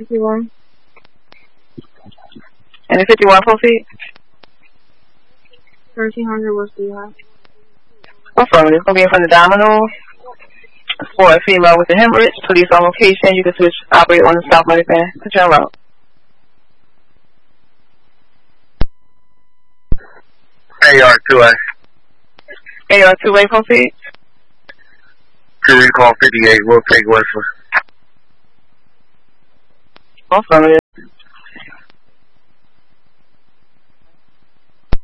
51. And the 51 proceed. 1300 was the Affirmative. It's going to be in front of Domino's. For a female with a hemorrhage. Police on location. You can switch operate on the South American. Put you on route. AR2A. AR2A proceed. 2 recall 58. We'll take Westwood. Affirmative.